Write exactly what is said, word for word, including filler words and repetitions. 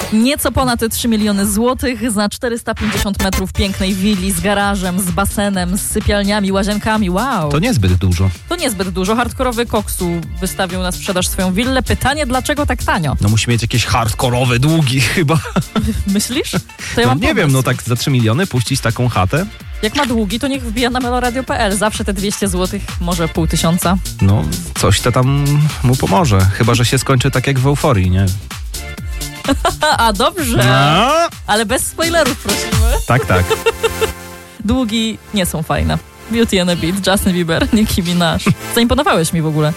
Nieco ponad trzy miliony złotych za czterysta pięćdziesiąt metrów pięknej willi z garażem, z basenem, z sypialniami, łazienkami. Wow. To niezbyt dużo. To niezbyt dużo. Hardkorowy Koksu wystawił na sprzedaż swoją willę. Pytanie, dlaczego tak tanio? No musi mieć jakieś hardkorowe długi chyba. Myślisz? To ja no, mam nie pomysł. wiem, no tak za trzy miliony puścić taką chatę? Jak ma długi, to niech wbija na meloradio kropka p l. Zawsze te dwieście złotych, może pół tysiąca. No, coś to tam mu pomoże. Chyba że się skończy tak jak w Euforii, nie? A dobrze, No. ale bez spoilerów prosimy. Tak, tak. Długi nie są fajne. Beauty and a Beat, Justin Bieber, Nicki Minaj. Zaimponowałeś mi w ogóle.